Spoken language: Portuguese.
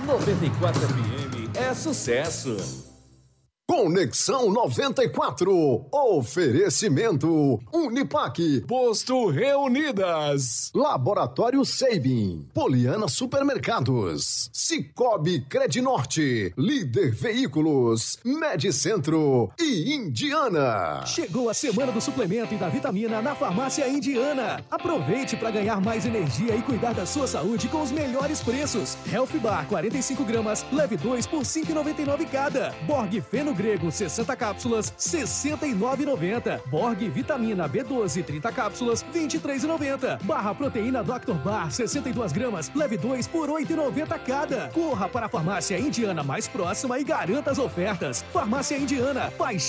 94 FM é sucesso. Conexão 94. Oferecimento Unipaque, Posto Reunidas, Laboratório Seibin, Poliana Supermercados, Cicobi Credinorte, Líder Veículos, Medicentro e Indiana. Chegou a semana do suplemento e da vitamina na Farmácia Indiana. Aproveite para ganhar mais energia e cuidar da sua saúde com os melhores preços. Health Bar 45 gramas, leve 2 por R$ 5,99 cada. Borg Feno Grego 60 cápsulas, R$ 69,90. Borg Vitamina B12 30 cápsulas, R$ 23,90. Barra Proteína Dr. Bar 62 gramas, leve 2 por R$ 8,90 cada. Corra para a Farmácia Indiana mais próxima e garanta as ofertas. Farmácia Indiana, paixão